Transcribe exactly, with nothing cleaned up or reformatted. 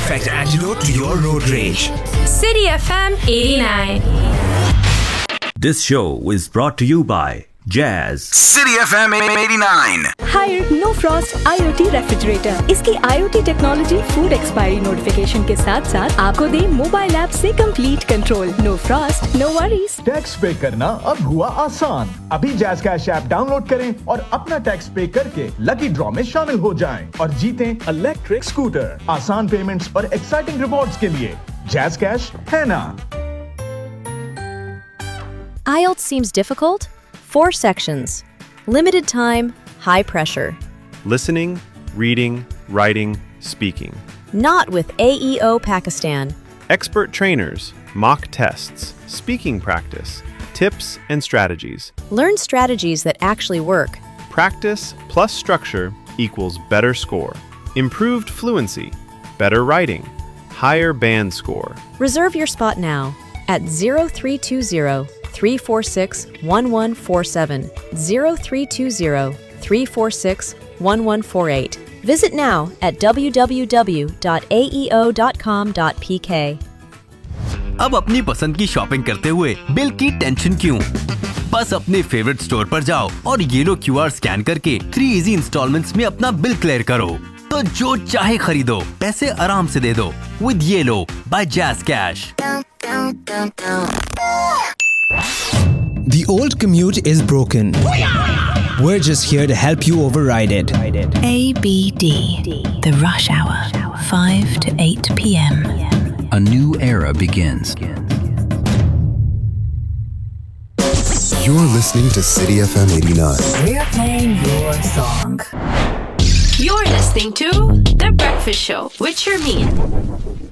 perfect antidote to your road rage. City F M eighty-nine. This show is brought to you by Jazz. City F M eighty-nine. Hire No Frost I O T refrigerator. इसकी I O T technology food expiry notification के साथ साथ आपको दे mobile app से complete control. No Frost, no worries. Tax पे करना अब हुआ आसान. अभी जैज़ कैश ऐप डाउनलोड करें और अपना टैक्स पे करके लकी ड्रॉ में शामिल हो जाएं और जीतें इलेक्ट्रिक स्कूटर. आसान पेमेंट्स और एक्साइटिंग रिवॉर्ड्स के लिए जैज़ कैश है ना. I E L T S seems difficult? Four sections. Limited time, high pressure. Listening, reading, writing, speaking. Not with A E O Pakistan. Expert trainers, mock tests, speaking practice, tips and strategies. Learn strategies that actually work. Practice plus structure equals better score. Improved fluency, better writing, higher band score. Reserve your spot now at zero three two zero, three four six, one one four seven, zero three two zero, three four six, one one four eight. Visit now at w w w dot a e o dot com dot p k. अब अपनी पसंद की shopping करते हुए bill की tension क्यों? बस अपने फेवरेट स्टोर पर जाओ और ये लो क्यू आर स्कैन करके थ्री इजी इंस्टॉलमेंट्स में अपना बिल क्लियर करो. तो जो चाहे खरीदो, पैसे आराम से दे दो विद ये लो bye jazz cash. The old commute is broken. We're just here to help you override it. A B D, the rush hour, five to eight p m. A new era begins. You're listening to City F M eighty-nine. We're playing your song. You're listening to The Breakfast Show with Sharmeen.